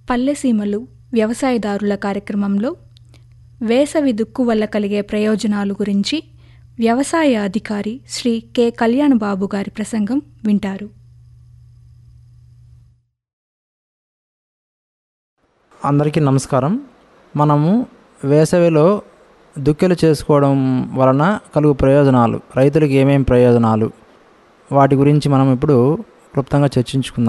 పల్లెసీమలు వ్యవసాయదారుల కార్యక్రమంలో వేసవి దుక్కు వల్ల కలిగే ప్రయోజనాలు గురించి వ్యవసాయ అధికారి శ్రీ కె. కళ్యాణబాబు గారి ప్రసంగం వింటారు. అందరికీ నమస్కారం. మనము వేసవిలో దుక్కెలు చేసుకోవడం వలన కలుగు ప్రయోజనాలు, రైతులకు ఏమేమి ప్రయోజనాలు, వాటి గురించి మనం ఇప్పుడు క్లుప్తంగా చర్చించుకుందాం.